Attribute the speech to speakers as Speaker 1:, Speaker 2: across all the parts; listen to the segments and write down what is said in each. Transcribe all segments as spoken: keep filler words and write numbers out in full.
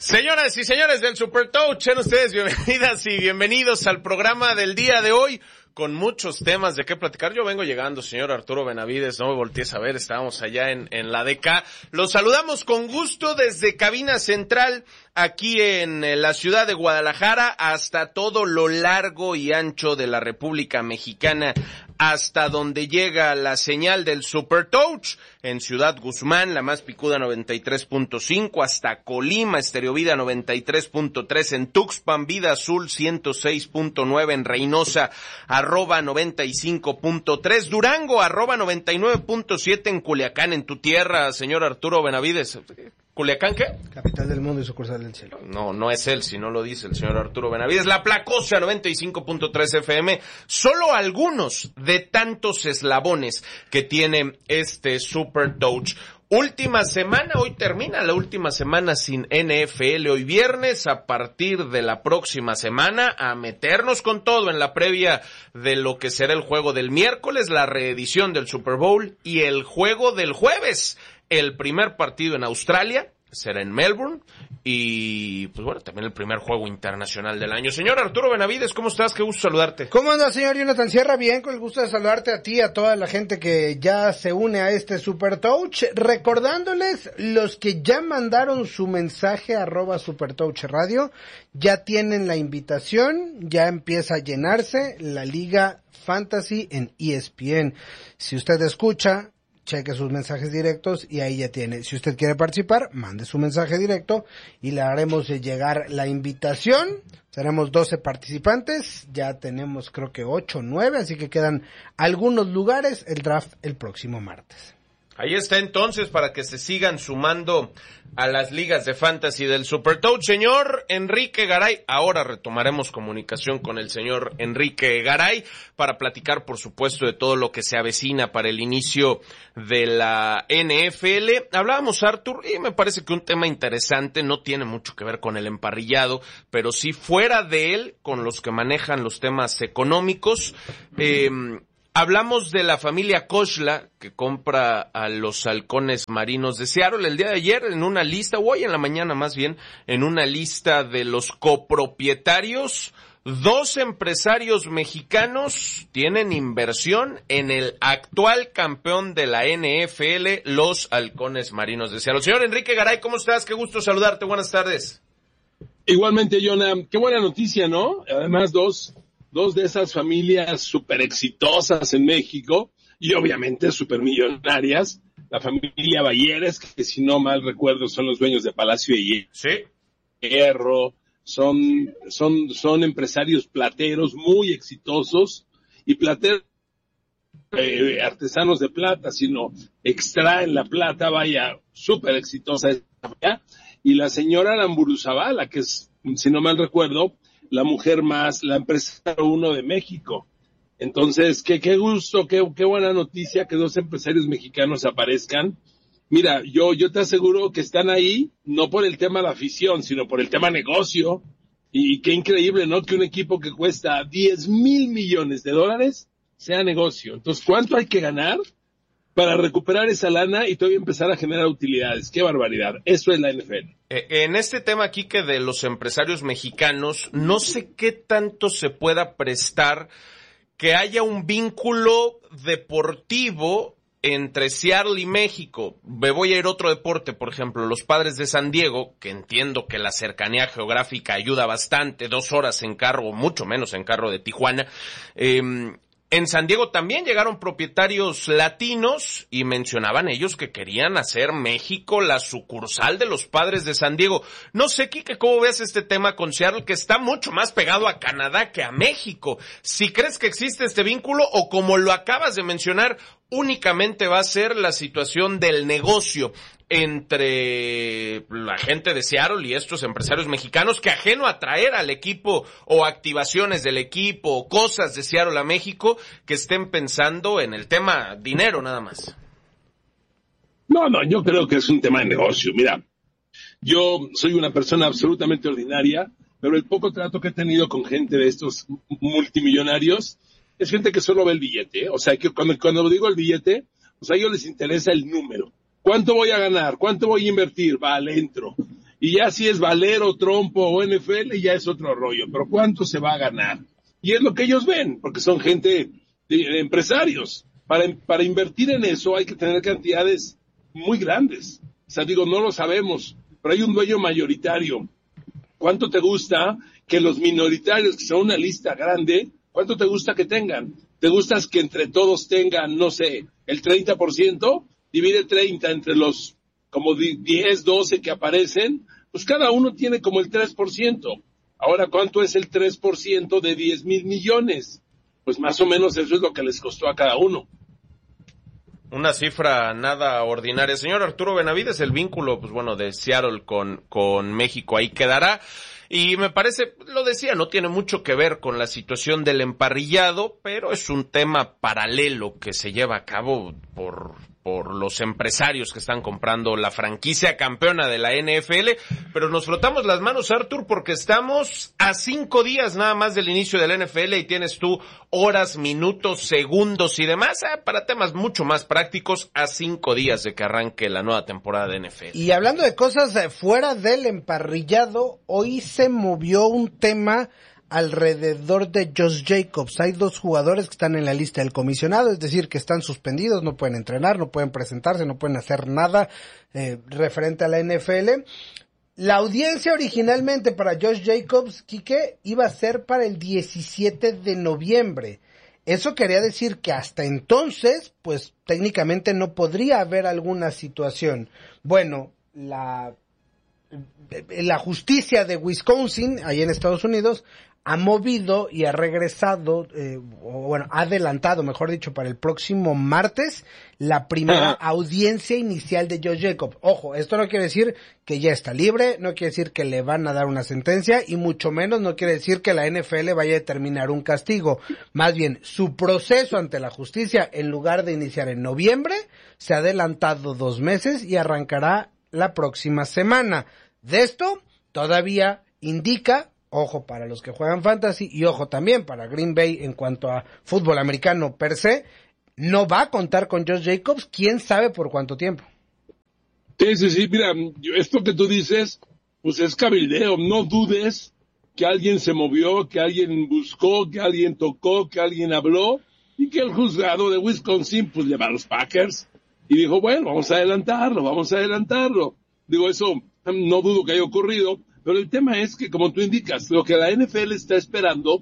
Speaker 1: Señoras y señores del Super Touch, sean ustedes bienvenidas y bienvenidos al programa del día de hoy, con muchos temas de qué platicar. Yo vengo llegando, señor Arturo Benavides, no me voltees a ver, estábamos allá en, en la D K. Los saludamos con gusto desde Cabina Central, aquí en la ciudad de Guadalajara, hasta todo lo largo y ancho de la República Mexicana, hasta donde llega la señal del Super Touch, en Ciudad Guzmán, la más picuda noventa y tres punto cinco, hasta Colima, Estéreo Vida noventa y tres punto tres, en Tuxpan, Vida Azul ciento seis punto nueve, en Reynosa, arroba noventa y cinco punto tres, Durango, arroba noventa y nueve punto siete, en Culiacán, en tu tierra, señor Arturo Benavides. ¿Culiacán qué?
Speaker 2: Capital del mundo y sucursal del cielo.
Speaker 1: No, no es él, si no lo dice el señor Arturo Benavides. La Placosa, noventa y cinco punto tres F M. Solo algunos de tantos eslabones que tiene este Super Touch. Última semana, hoy termina la última semana sin N F L, hoy viernes, a partir de la próxima semana, a meternos con todo en la previa de lo que será el juego del miércoles, la reedición del Super Bowl y el juego del jueves. El primer partido en Australia será en Melbourne y, pues bueno, también el primer juego internacional del año. Señor Arturo Benavides, ¿cómo estás? Qué gusto saludarte.
Speaker 2: ¿Cómo anda, señor Jonathan Sierra? Bien, con el gusto de saludarte a ti, a toda la gente que ya se une a este Super Touch. Recordándoles, los que ya mandaron su mensaje arroba Super Touch Radio, ya tienen la invitación, ya empieza a llenarse la Liga Fantasy en E S P N. Si usted escucha, cheque sus mensajes directos y ahí ya tiene. Si usted quiere participar, mande su mensaje directo y le haremos llegar la invitación. Seremos doce participantes, ya tenemos creo que ocho o nueve, así que quedan algunos lugares. El draft el próximo martes.
Speaker 1: Ahí está entonces para que se sigan sumando a las ligas de fantasy del Super Touch. Señor Enrique Garay, ahora retomaremos comunicación con el señor Enrique Garay para platicar, por supuesto, de todo lo que se avecina para el inicio de la N F L. Hablábamos, Artur, y me parece que un tema interesante, no tiene mucho que ver con el emparrillado, pero sí fuera de él, con los que manejan los temas económicos. Eh, Hablamos de la familia Koshla, que compra a los halcones marinos de Seattle. El día de ayer, en una lista, o hoy en la mañana más bien, en una lista de los copropietarios, dos empresarios mexicanos tienen inversión en el actual campeón de la N F L, los halcones marinos de Seattle. Señor Enrique Garay, ¿cómo estás? Qué gusto saludarte. Buenas tardes.
Speaker 3: Igualmente, Jonah. Qué buena noticia, ¿no? Además, dos... Dos de esas familias súper exitosas en México y obviamente súper millonarias, la familia Balleres, que si no mal recuerdo son los dueños de Palacio de Hierro, son, son, son empresarios plateros muy exitosos y plateros eh, artesanos de plata, sino extraen la plata, vaya, súper exitosa. Y la señora Lamburuzabala, que es, si no mal recuerdo, la mujer más, la empresa uno de México. Entonces, qué, qué gusto, qué, qué buena noticia que dos empresarios mexicanos aparezcan. Mira, yo, yo te aseguro que están ahí, no por el tema de la afición, sino por el tema negocio. Y, y qué increíble, ¿no? Que un equipo que cuesta diez mil millones de dólares sea negocio. Entonces, ¿cuánto hay que ganar para recuperar esa lana y todavía empezar a generar utilidades? ¡Qué barbaridad! Eso es la N F L.
Speaker 1: Eh, en este tema aquí que de los empresarios mexicanos, no sé qué tanto se pueda prestar que haya un vínculo deportivo entre Seattle y México. Me voy a ir a otro deporte, por ejemplo, los Padres de San Diego, que entiendo que la cercanía geográfica ayuda bastante, dos horas en carro, mucho menos en carro de Tijuana. Eh, En San Diego también llegaron propietarios latinos y mencionaban ellos que querían hacer México la sucursal de los Padres de San Diego. No sé, Quique, ¿cómo ves este tema con Seattle, que está mucho más pegado a Canadá que a México? Si crees que existe este vínculo o, como lo acabas de mencionar, únicamente va a ser la situación del negocio entre la gente de Seattle y estos empresarios mexicanos, que ajeno a traer al equipo o activaciones del equipo o cosas de Seattle a México, que estén pensando en el tema dinero nada más.
Speaker 3: No, no, yo creo que es un tema de negocio. Mira, yo soy una persona absolutamente ordinaria, pero el poco trato que he tenido con gente de estos multimillonarios es gente que solo ve el billete, ¿eh? O sea, que cuando, cuando digo el billete, o sea, a ellos les interesa el número. ¿Cuánto voy a ganar? ¿Cuánto voy a invertir? Vale, entro. Y ya si es Valero, Trompo o N F L, ya es otro rollo. Pero ¿cuánto se va a ganar? Y es lo que ellos ven, porque son gente de, de empresarios. Para, para invertir en eso hay que tener cantidades muy grandes. O sea, digo, no lo sabemos, pero hay un dueño mayoritario. ¿Cuánto te gusta que los minoritarios, que son una lista grande, cuánto te gusta que tengan? ¿Te gusta que entre todos tengan, no sé, el treinta por ciento? Divide treinta entre los como diez, doce que aparecen, pues cada uno tiene como el tres por ciento. Ahora, ¿cuánto es el tres por ciento de diez mil millones? Pues más o menos eso es lo que les costó a cada uno.
Speaker 1: Una cifra nada ordinaria. Señor Arturo Benavides, el vínculo, pues bueno, de Seattle con, con México ahí quedará. Y me parece, lo decía, no tiene mucho que ver con la situación del emparrillado, pero es un tema paralelo que se lleva a cabo por, por los empresarios que están comprando la franquicia campeona de la N F L. Pero nos frotamos las manos, Artur, porque estamos a cinco días nada más del inicio de la N F L y tienes tú horas, minutos, segundos y demás eh, para temas mucho más prácticos a cinco días de que arranque la nueva temporada de N F L.
Speaker 2: Y hablando de cosas eh, fuera del emparrillado, hoy se movió un tema alrededor de Josh Jacobs. Hay dos jugadores que están en la lista del comisionado, es decir, que están suspendidos, no pueden entrenar, no pueden presentarse, no pueden hacer nada eh, referente a la N F L. La audiencia originalmente para Josh Jacobs, Quique, iba a ser para el diecisiete de noviembre. Eso quería decir que hasta entonces, pues técnicamente no podría haber alguna situación. Bueno, la, la justicia de Wisconsin, ahí en Estados Unidos, ha movido y ha regresado, eh, o bueno, ha adelantado, mejor dicho, para el próximo martes, la primera uh-huh. audiencia inicial de Josh Jacobs. Ojo, esto no quiere decir que ya está libre, no quiere decir que le van a dar una sentencia, y mucho menos no quiere decir que la N F L vaya a determinar un castigo. Más bien, su proceso ante la justicia, en lugar de iniciar en noviembre, se ha adelantado dos meses y arrancará la próxima semana. De esto, todavía indica... Ojo para los que juegan fantasy y ojo también para Green Bay en cuanto a fútbol americano per se, no va a contar con Josh Jacobs, quién sabe por cuánto tiempo.
Speaker 3: Sí, sí, sí, mira, esto que tú dices, pues es cabildeo, no dudes que alguien se movió, que alguien buscó, que alguien tocó, que alguien habló y que el juzgado de Wisconsin pues le va a los Packers y dijo, bueno, vamos a adelantarlo, vamos a adelantarlo. Digo, eso no dudo que haya ocurrido. Pero el tema es que, como tú indicas, lo que la N F L está esperando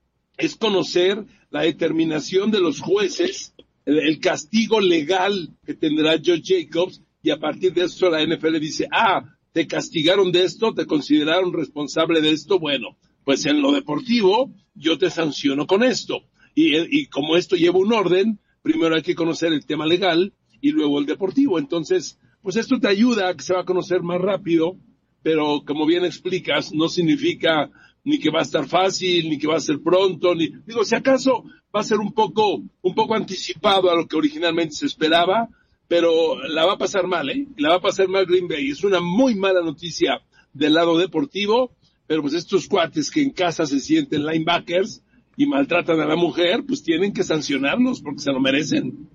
Speaker 3: es conocer la determinación de los jueces, el, el castigo legal que tendrá Josh Jacobs, y a partir de eso la N F L dice, ah, te castigaron de esto, te consideraron responsable de esto, bueno, pues en lo deportivo yo te sanciono con esto. Y, y como esto lleva un orden, primero hay que conocer el tema legal y luego el deportivo. Entonces, pues esto te ayuda a que se va a conocer más rápido, pero como bien explicas, no significa ni que va a estar fácil, ni que va a ser pronto, ni, digo, si acaso va a ser un poco, un poco anticipado a lo que originalmente se esperaba, pero la va a pasar mal, ¿eh? La va a pasar mal Green Bay. Es una muy mala noticia del lado deportivo, pero pues estos cuates que en casa se sienten linebackers y maltratan a la mujer, pues tienen que sancionarlos porque se lo merecen.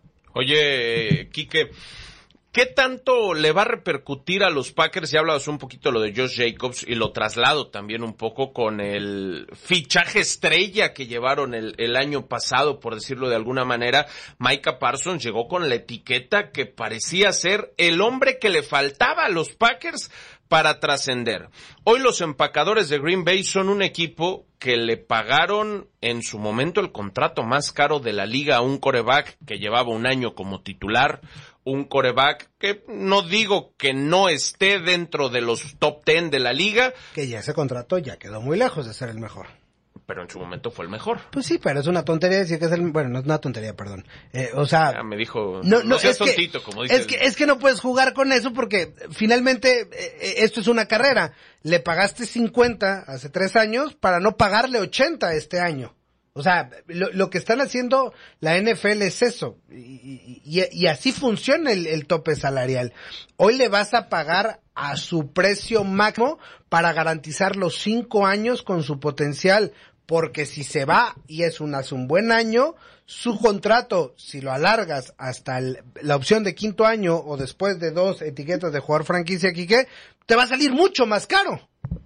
Speaker 1: Oye, Quique, ¿qué tanto le va a repercutir a los Packers? Ya hablabas un poquito de lo de Josh Jacobs y lo traslado también un poco con el fichaje estrella que llevaron el, el año pasado, por decirlo de alguna manera. Micah Parsons llegó con la etiqueta que parecía ser el hombre que le faltaba a los Packers para trascender. Hoy los empacadores de Green Bay son un equipo que le pagaron en su momento el contrato más caro de la liga a un quarterback que llevaba un año como titular, un quarterback que no digo que no esté dentro de los top ten de la liga.
Speaker 2: Que ya ese contrato ya quedó muy lejos de ser el mejor.
Speaker 1: Pero en su momento fue el mejor.
Speaker 2: Pues sí, pero es una tontería decir que es el... Bueno, no es una tontería, perdón. Eh, o sea...
Speaker 1: Ya me dijo,
Speaker 2: no,
Speaker 1: no,
Speaker 2: no
Speaker 1: seas
Speaker 2: es
Speaker 1: tontito,
Speaker 2: que,
Speaker 1: como dice.
Speaker 2: Es que, es que no puedes jugar con eso porque finalmente eh, esto es una carrera. Le pagaste cincuenta hace tres años para no pagarle ochenta este año. O sea, lo, lo que están haciendo la N F L es eso, y, y, y así funciona el, el tope salarial. Hoy le vas a pagar a su precio máximo para garantizar los cinco años con su potencial porque si se va y es un, hace un buen año, su contrato, si lo alargas hasta el, la opción de quinto año o después de dos etiquetas de jugador franquicia, Quique, te va a salir mucho más caro.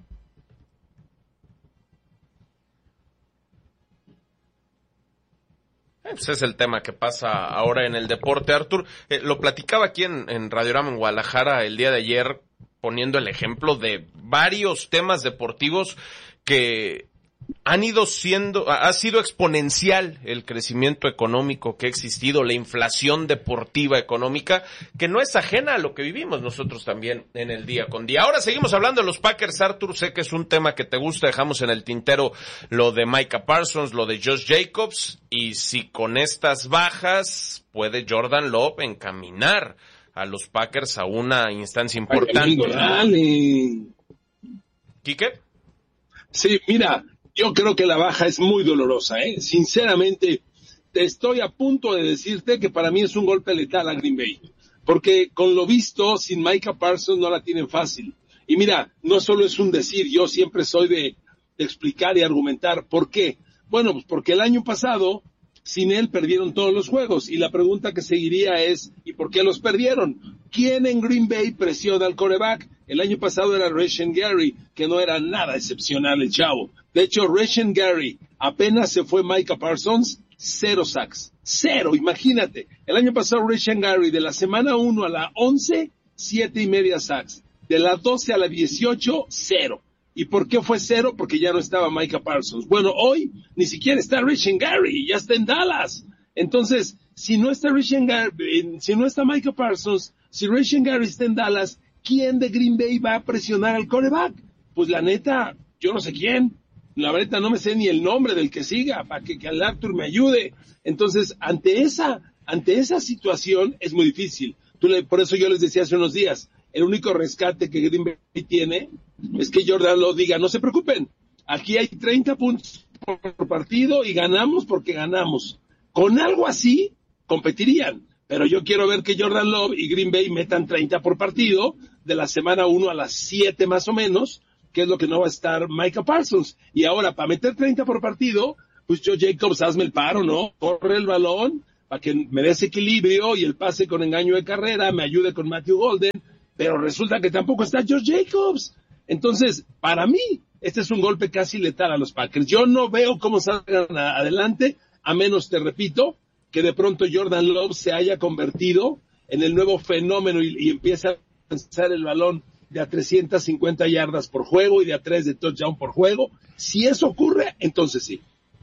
Speaker 1: Ese es el tema que pasa ahora en el deporte, Artur. Eh, lo platicaba aquí en, en Radiorama en Guadalajara el día de ayer, poniendo el ejemplo de varios temas deportivos que han ido siendo, ha sido exponencial el crecimiento económico que ha existido, la inflación deportiva económica, que no es ajena a lo que vivimos nosotros también en el día con día. Ahora seguimos hablando de los Packers, Artur, sé que es un tema que te gusta, dejamos en el tintero lo de Micah Parsons, lo de Josh Jacobs, y si con estas bajas puede Jordan Love encaminar a los Packers a una instancia importante.
Speaker 3: Ay, amigo, dale.
Speaker 1: ¿Quique?
Speaker 3: Sí, mira, yo creo que la baja es muy dolorosa, ¿eh? Sinceramente, te estoy a punto de decirte que para mí es un golpe letal a Green Bay. Porque con lo visto, sin Micah Parsons no la tienen fácil. Y mira, no solo es un decir, yo siempre soy de, de explicar y argumentar. ¿Por qué? Bueno, pues porque el año pasado, sin él perdieron todos los juegos. Y la pregunta que seguiría es, ¿y por qué los perdieron? ¿Quién en Green Bay presiona al quarterback? El año pasado era Rashan Gary, que no era nada excepcional el chavo. De hecho, Rashan Gary, apenas se fue Micah Parsons, cero sacks. Cero, imagínate. El año pasado Rashan Gary, de la semana uno a la once, siete y media sacks. De la doce a la dieciocho, cero. ¿Y por qué fue cero? Porque ya no estaba Micah Parsons. Bueno, hoy ni siquiera está Rashan Gary, ya está en Dallas. Entonces, si no está Rashan Gary, si no está Micah Parsons, si Rashan Gary está en Dallas, ¿quién de Green Bay va a presionar al quarterback? Pues la neta, yo no sé quién. La verdad no me sé ni el nombre del que siga, para que, que el Arthur me ayude. Entonces, ante esa, ante esa situación es muy difícil. Tú le, por eso yo les decía hace unos días, el único rescate que Green Bay tiene es que Jordan lo diga, no se preocupen, aquí hay treinta puntos por partido y ganamos porque ganamos. Con algo así, competirían. Pero yo quiero ver que Jordan Love y Green Bay metan treinta por partido, de la semana uno a las siete más o menos, que es lo que no va a estar Micah Parsons. Y ahora, para meter treinta por partido, pues Josh Jacobs, hazme el paro, ¿no? Corre el balón para que me dé ese equilibrio y el pase con engaño de carrera, me ayude con Matthew Golden, pero resulta que tampoco está Josh Jacobs. Entonces, para mí, este es un golpe casi letal a los Packers. Yo no veo cómo salgan adelante, a menos, te repito, que de pronto Jordan Love se haya convertido en el nuevo fenómeno y, y empieza a lanzar el balón de a trescientas cincuenta yardas por juego y de a tres de touchdown por juego. Si eso ocurre, entonces sí.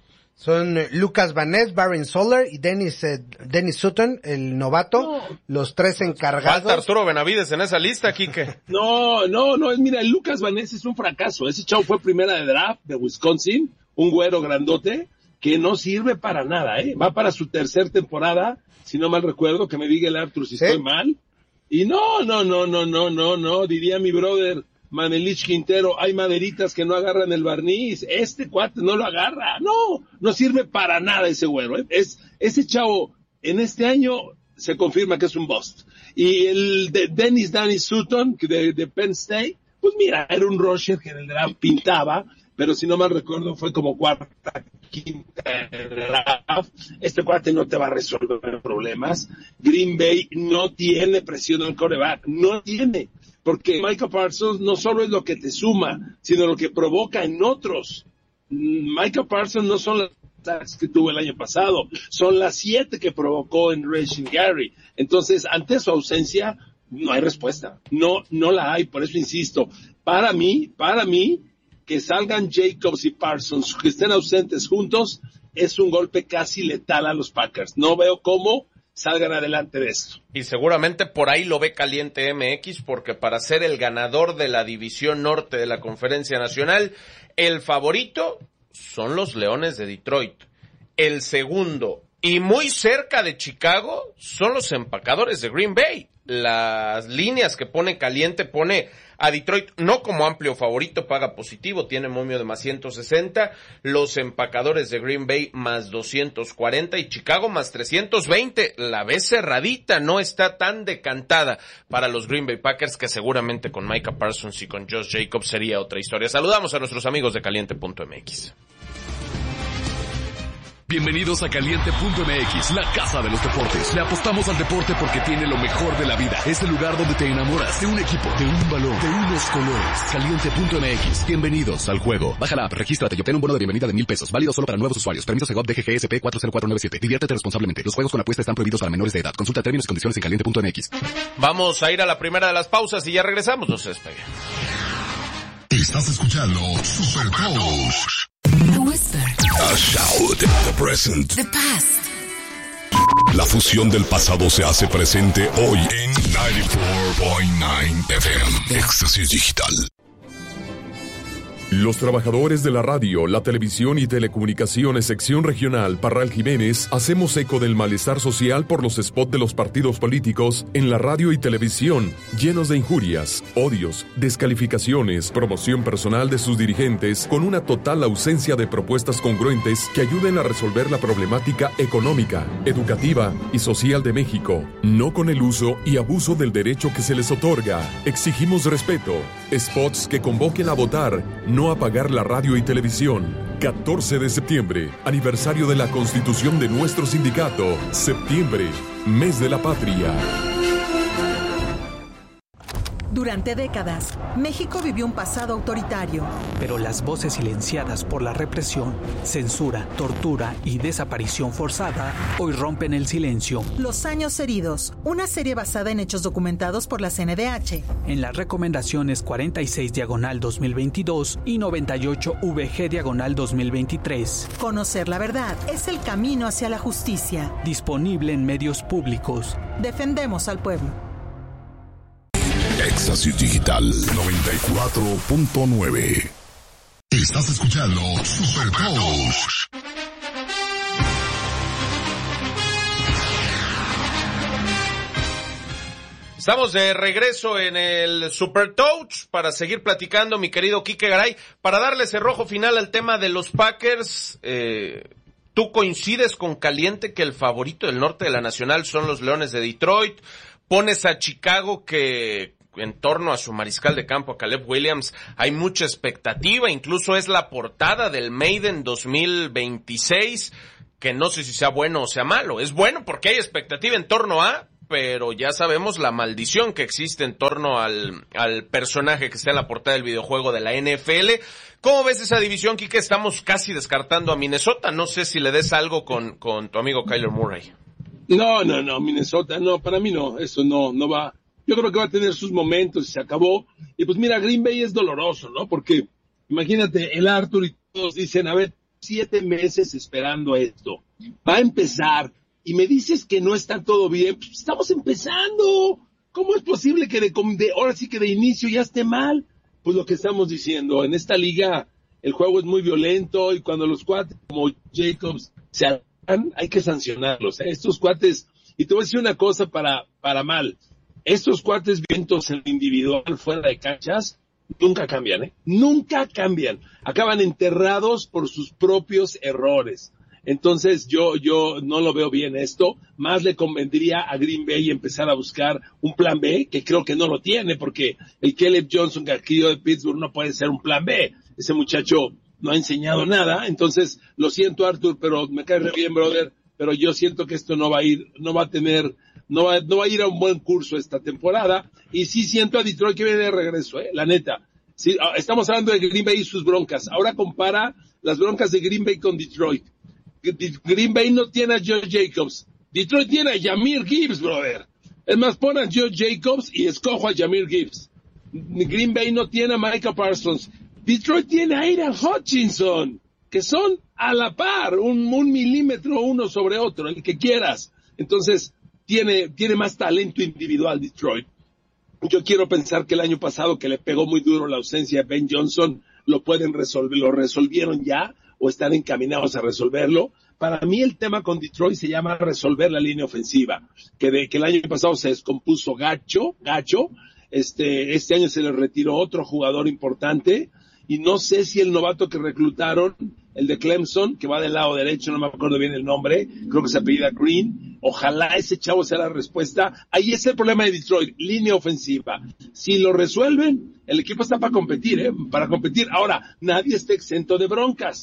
Speaker 2: Son Lucas Van Ness, Barron Soler y Dennis, eh, Dennis Sutton, el novato, no. Los tres encargados.
Speaker 1: Falta Arturo Benavides en esa lista, Quique.
Speaker 3: No, no, no, mira, el Lucas Van Ness es un fracaso. Ese chavo fue primera de draft de Wisconsin, un güero grandote, que no sirve para nada, ¿eh? Va para su tercer temporada, si no mal recuerdo, que me diga el Arthur si ¿Sí? estoy mal. Y no, no, no, no, no, no, no, diría mi brother Manelich Quintero, hay maderitas que no agarran el barniz, este cuate no lo agarra, no, no sirve para nada ese güero, ¿eh? Es, ese chavo en este año se confirma que es un bust. Y el de Dennis Danny Sutton, de, de Penn State, pues mira, era un rusher que en el draft pintaba, pero si no mal recuerdo fue como cuarta, quinta draft. Este cuate no te va a resolver problemas. Green Bay no tiene presión al quarterback, no tiene, porque Micah Parsons no solo es lo que te suma, sino lo que provoca en otros. Micah Parsons no son las sacks que tuvo el año pasado, son las siete que provocó en Rashan Gary. Entonces, ante su ausencia, no hay respuesta, no, no la hay, por eso insisto, para mí, para mí, que salgan Jacobs y Parsons, que estén ausentes juntos, es un golpe casi letal a los Packers. No veo cómo salgan adelante de esto.
Speaker 1: Y seguramente por ahí lo ve caliente M X, porque para ser el ganador de la División Norte de la Conferencia Nacional, el favorito son los Leones de Detroit. El segundo, y muy cerca de Chicago, son los Empacadores de Green Bay. Las líneas que pone caliente pone a Detroit no como amplio favorito, paga positivo, tiene momio de más ciento sesenta, los Empacadores de Green Bay más doscientos cuarenta y Chicago más trescientos veinte, la ve cerradita, no está tan decantada para los Green Bay Packers, que seguramente con Micah Parsons y con Josh Jacobs sería otra historia. Saludamos a nuestros amigos de caliente punto m x.
Speaker 4: Bienvenidos a Caliente punto M X, la casa de los deportes. Le apostamos al deporte porque tiene lo mejor de la vida. Es el lugar donde te enamoras de un equipo, de un balón, de unos colores. Caliente punto M X. Bienvenidos al juego. Baja la app, regístrate y obtén un bono de bienvenida de mil pesos. Válido solo para nuevos usuarios. Permiso Segov D G G S P cuatro cero cuatro nueve siete. Diviértete responsablemente. Los juegos con apuesta están prohibidos para menores de edad. Consulta términos y condiciones en caliente punto M X.
Speaker 1: Vamos a ir a la primera de las pausas y ya regresamos. No se despegue.
Speaker 5: Estás escuchando Super Coach.
Speaker 6: A whisper.
Speaker 5: A shout. The present.
Speaker 6: The past.
Speaker 5: La fusión del pasado se hace presente hoy en noventa y cuatro punto nueve F M. Éxtasis Digital. Los trabajadores de la radio, la televisión y telecomunicaciones sección regional Parral Jiménez hacemos eco del malestar social por los spots de los partidos políticos en la radio y televisión, llenos de injurias, odios, descalificaciones, promoción personal de sus dirigentes, con una total ausencia de propuestas congruentes que ayuden a resolver la problemática económica, educativa y social de México, no con el uso y abuso del derecho que se les otorga. Exigimos respeto, spots que convoquen a votar, no apagar la radio y televisión. catorce de septiembre, aniversario de la constitución de nuestro sindicato. Septiembre, mes de la patria.
Speaker 7: Durante décadas, México vivió un pasado autoritario.
Speaker 8: Pero las voces silenciadas por la represión, censura, tortura y desaparición forzada hoy rompen el silencio.
Speaker 7: Los años heridos, una serie basada en hechos documentados por la C N D H.
Speaker 8: En las recomendaciones cuarenta y seis diagonal dos mil veintidós y noventa y ocho V G diagonal dos mil veintitrés.
Speaker 7: Conocer la verdad es el camino hacia la justicia.
Speaker 8: Disponible en medios públicos.
Speaker 7: Defendemos al pueblo.
Speaker 5: Éxtasis Digital noventa y cuatro punto nueve. Estás escuchando Super Coach.
Speaker 1: Estamos de regreso en el Super Touch para seguir platicando, mi querido Quique Garay, para darle cerrojo final al tema de los Packers. Eh, ¿Tú coincides con Caliente que el favorito del norte de la Nacional son los Leones de Detroit? Pones a Chicago que en torno a su mariscal de campo, a Caleb Williams, hay mucha expectativa, incluso es la portada del Maiden dos mil veintiséis, que no sé si sea bueno o sea malo. Es bueno porque hay expectativa en torno a, pero ya sabemos la maldición que existe en torno al, al personaje que está en la portada del videojuego de la N F L. ¿Cómo ves esa división, Quique? Estamos casi descartando a Minnesota. No sé si le des algo con, con tu amigo Kyler Murray.
Speaker 3: No, no, no, Minnesota, no, para mí no, eso no, no va. Yo creo que va a tener sus momentos y se acabó. Y pues mira, Green Bay es doloroso, ¿no? Porque imagínate, el Arthur y todos dicen, a ver, siete meses esperando esto. Va a empezar. Y me dices que no está todo bien. Pues estamos empezando. ¿Cómo es posible que de, de ahora sí que de inicio ya esté mal? Pues lo que estamos diciendo, en esta liga el juego es muy violento y cuando los cuates como Jacobs se alejan, hay que sancionarlos. ¿eh? Estos cuates, y te voy a decir una cosa para, para mal. Estos cuates vientos en individual fuera de canchas nunca cambian, ¿eh? Nunca cambian. Acaban enterrados por sus propios errores. Entonces yo yo no lo veo bien esto. Más le convendría a Green Bay empezar a buscar un plan B, que creo que no lo tiene, porque el Caleb Johnson, que aquí de Pittsburgh, no puede ser un plan B. Ese muchacho no ha enseñado nada. Entonces, lo siento, Arthur, pero me cae re bien, brother. Pero yo siento que esto no va a ir, no va a tener... No va, no va a ir a un buen curso esta temporada, y sí siento a Detroit que viene de regreso, eh, la neta. Sí, estamos hablando de Green Bay y sus broncas. Ahora compara las broncas de Green Bay con Detroit. Green Bay no tiene a Josh Jacobs. Detroit tiene a Jahmyr Gibbs, brother. Es más, pon a Josh Jacobs y escojo a Jahmyr Gibbs. Green Bay no tiene a Micah Parsons. Detroit tiene a Aidan Hutchinson, que son a la par, un, un milímetro uno sobre otro, el que quieras. Entonces, Tiene, tiene más talento individual Detroit. Yo quiero pensar que el año pasado, que le pegó muy duro la ausencia de Ben Johnson, lo pueden resolver, lo resolvieron ya, o están encaminados a resolverlo. Para mí el tema con Detroit se llama resolver la línea ofensiva, que de que el año pasado se descompuso gacho, gacho, este, este año se le retiró otro jugador importante, y no sé si el novato que reclutaron, el de Clemson, que va del lado derecho, no me acuerdo bien el nombre, creo que se apellida Green, ojalá ese chavo sea la respuesta. Ahí es el problema de Detroit, línea ofensiva. Si lo resuelven, el equipo está para competir, ¿eh? Para competir. Ahora, nadie está exento de broncas.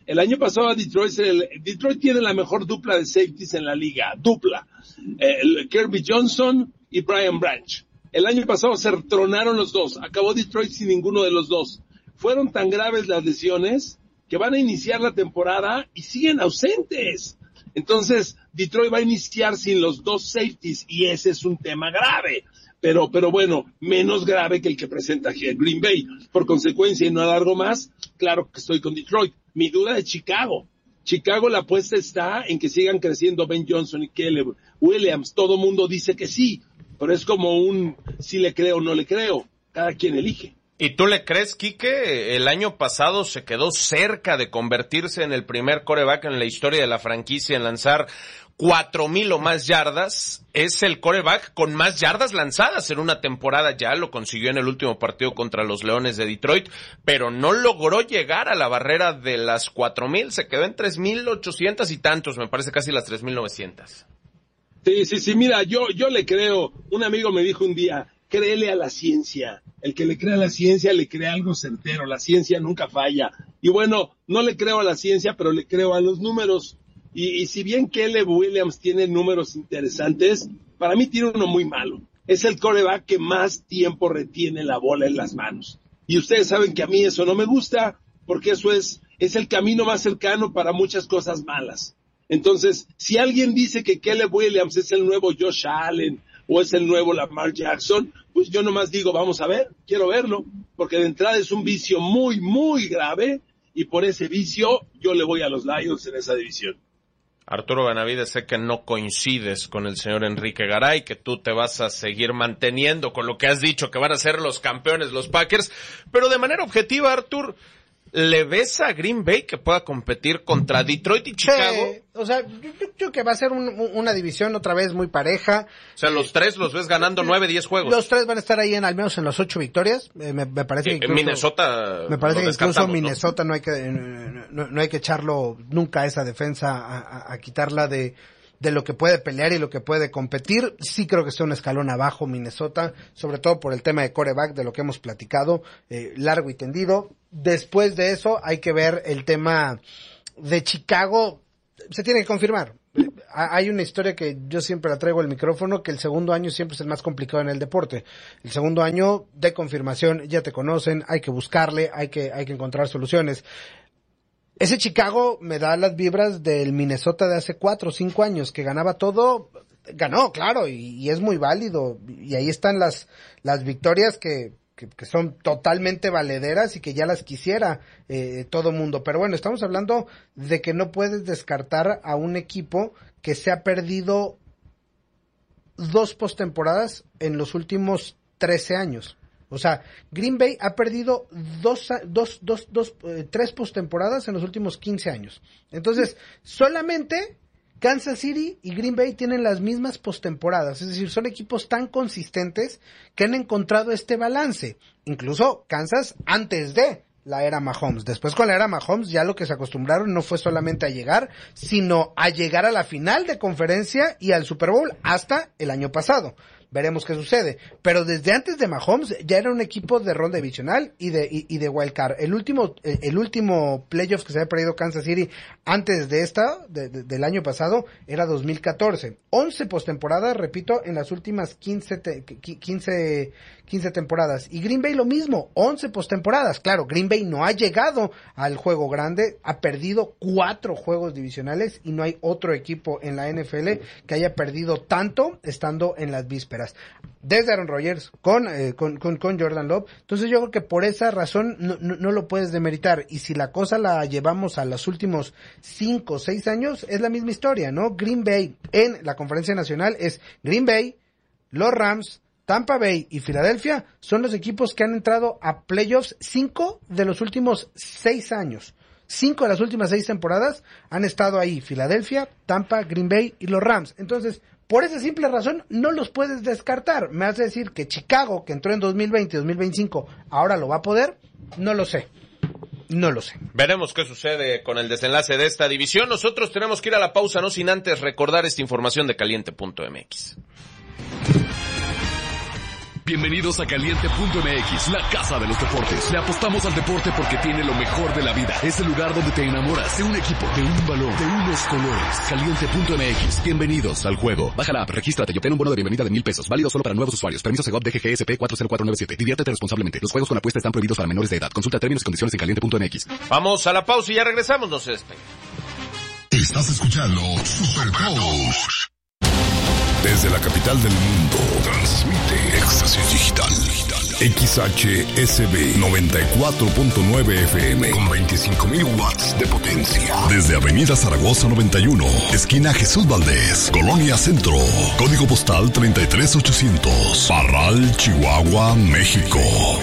Speaker 3: El año pasado Detroit, el, Detroit tiene la mejor dupla de safeties en la liga, dupla. Eh, Kirby Johnson y Brian Branch. El año pasado se tronaron los dos, acabó Detroit sin ninguno de los dos. Fueron tan graves las lesiones que van a iniciar la temporada y siguen ausentes. Entonces, Detroit va a iniciar sin los dos safeties y ese es un tema grave. Pero, pero bueno, menos grave que el que presenta Green Bay. Por consecuencia, y no alargo más, claro que estoy con Detroit. Mi duda es Chicago. Chicago, la apuesta está en que sigan creciendo Ben Johnson y Caleb Williams. Todo mundo dice que sí, pero es como un si le creo o no le creo. Cada quien elige.
Speaker 1: ¿Y tú le crees, Quique? El año pasado se quedó cerca de convertirse en el primer quarterback en la historia de la franquicia en lanzar cuatro mil o más yardas. Es el quarterback con más yardas lanzadas en una temporada. Ya lo consiguió en el último partido contra los Leones de Detroit, pero no logró llegar a la barrera de las cuatro mil. Se quedó en tres mil ochocientos y tantos, me parece casi las tres mil novecientos.
Speaker 3: Sí, sí, sí, mira, yo, yo le creo. Un amigo me dijo un día, créele a la ciencia. El que le cree a la ciencia le cree algo certero. La ciencia nunca falla. Y bueno, no le creo a la ciencia, pero le creo a los números. Y, y si bien Caleb Williams tiene números interesantes, para mí tiene uno muy malo. Es el quarterback que más tiempo retiene la bola en las manos. Y ustedes saben que a mí eso no me gusta, porque eso es, es el camino más cercano para muchas cosas malas. Entonces, si alguien dice que Caleb Williams es el nuevo Josh Allen, o es el nuevo Lamar Jackson, pues yo nomás digo, vamos a ver, quiero verlo, porque de entrada es un vicio muy, muy grave, y por ese vicio yo le voy a los Lions en esa división.
Speaker 1: Arturo Benavides, sé que no coincides con el señor Enrique Garay, que tú te vas a seguir manteniendo con lo que has dicho, que van a ser los campeones, los Packers, pero de manera objetiva, Artur, ¿le ves a Green Bay que pueda competir contra Detroit y Chicago?
Speaker 2: Sí, o sea, yo, yo creo que va a ser un, una división otra vez muy pareja.
Speaker 1: O sea, los tres los ves ganando nueve, diez juegos.
Speaker 2: Los tres van a estar ahí en al menos en las ocho victorias. Eh, me, me parece que incluso,
Speaker 1: Minnesota.
Speaker 2: Me parece que incluso Minnesota, ¿no? no hay que no, no hay que echarlo nunca a esa defensa a, a, a quitarla de de lo que puede pelear y lo que puede competir. Sí creo que está un escalón abajo Minnesota, sobre todo por el tema de quarterback, de lo que hemos platicado, eh, largo y tendido. Después de eso hay que ver el tema de Chicago, se tiene que confirmar. Eh, hay una historia que yo siempre la traigo al micrófono, que el segundo año siempre es el más complicado en el deporte. El segundo año de confirmación, ya te conocen, hay que buscarle, hay que, hay que encontrar soluciones. Ese Chicago me da las vibras del Minnesota de hace cuatro o cinco años, que ganaba todo, ganó, claro, y, y es muy válido, y ahí están las, las victorias que, que, que son totalmente valederas y que ya las quisiera eh, todo mundo. Pero bueno, estamos hablando de que no puedes descartar a un equipo que se ha perdido dos postemporadas en los últimos trece años. O sea, Green Bay ha perdido dos, dos, dos, dos, eh, tres postemporadas en los últimos quince años. Entonces, solamente Kansas City y Green Bay tienen las mismas postemporadas. Es decir, son equipos tan consistentes que han encontrado este balance. Incluso Kansas antes de la era Mahomes. Después con la era Mahomes ya lo que se acostumbraron no fue solamente a llegar, sino a llegar a la final de conferencia y al Super Bowl hasta el año pasado. Veremos qué sucede. Pero desde antes de Mahomes ya era un equipo de ronda divisional y de y, y de wild card. El último el, el último playoff que se había perdido Kansas City antes de esta de, de, del año pasado era dos mil catorce. once postemporadas, repito, en las últimas quince, te, quince, quince temporadas. Y Green Bay lo mismo, once postemporadas. Claro, Green Bay no ha llegado al juego grande, ha perdido cuatro juegos divisionales y no hay otro equipo en la N F L que haya perdido tanto estando en las vísperas. Desde Aaron Rodgers con, eh, con, con, con Jordan Love. Entonces yo creo que por esa razón no, no, no lo puedes demeritar. Y si la cosa la llevamos a los últimos cinco o seis años, es la misma historia, ¿no? Green Bay en la conferencia nacional es Green Bay, los Rams, Tampa Bay y Filadelfia son los equipos que han entrado a playoffs cinco de los últimos seis años. Cinco de las últimas seis temporadas han estado ahí, Filadelfia, Tampa, Green Bay y los Rams. Entonces, por esa simple razón, no los puedes descartar. Me hace decir que Chicago, que entró en dos mil veinte y dos mil veinticinco, ahora lo va a poder. No lo sé. No lo sé.
Speaker 1: Veremos qué sucede con el desenlace de esta división. Nosotros tenemos que ir a la pausa, no sin antes recordar esta información de caliente punto m x.
Speaker 4: Bienvenidos a Caliente punto M X, la casa de los deportes. Le apostamos al deporte porque tiene lo mejor de la vida. Es el lugar donde te enamoras de un equipo, de un balón, de unos colores. Caliente punto M X, bienvenidos al juego. Baja la app, regístrate y obtén un bono de bienvenida de mil pesos. Válido solo para nuevos usuarios. Permiso Segov D G G S P cuatro cero cuatro nueve siete. Diviértete responsablemente. Los juegos con apuesta están prohibidos para menores de edad. Consulta términos y condiciones en Caliente punto M X.
Speaker 1: Vamos a la pausa y ya regresamos, no se despeguen.
Speaker 6: Estás escuchando Super Toast. Desde la capital del mundo, transmite Éxtasis Digital. X H S B noventa y cuatro punto nueve F M con veinticinco mil watts de potencia. Desde Avenida Zaragoza noventa y uno, esquina Jesús Valdés, Colonia Centro. Código postal treinta y tres ochocientos. Parral, Chihuahua, México.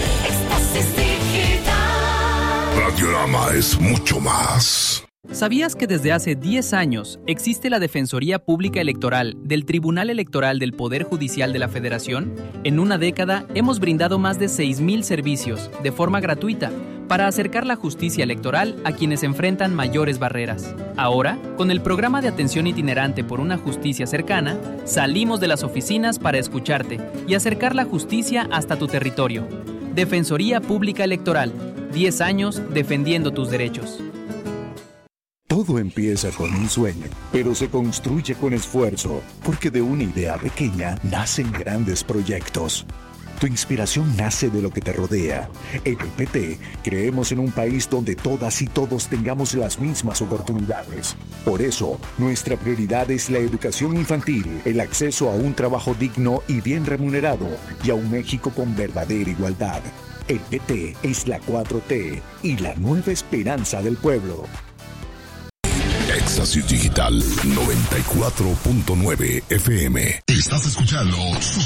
Speaker 6: Radiorama es mucho más.
Speaker 9: ¿Sabías que desde hace diez años existe la Defensoría Pública Electoral del Tribunal Electoral del Poder Judicial de la Federación? En una década hemos brindado más de seis mil servicios de forma gratuita para acercar la justicia electoral a quienes enfrentan mayores barreras. Ahora, con el programa de atención itinerante por una justicia cercana, salimos de las oficinas para escucharte y acercar la justicia hasta tu territorio. Defensoría Pública Electoral, diez años defendiendo tus derechos.
Speaker 10: Todo empieza con un sueño, pero se construye con esfuerzo, porque de una idea pequeña nacen grandes proyectos. Tu inspiración nace de lo que te rodea. En el P T creemos en un país donde todas y todos tengamos las mismas oportunidades. Por eso, nuestra prioridad es la educación infantil, el acceso a un trabajo digno y bien remunerado, y a un México con verdadera igualdad. El P T es la cuatro T y la nueva esperanza del pueblo.
Speaker 6: Éxtasis Digital noventa y cuatro punto nueve F M. Estás escuchando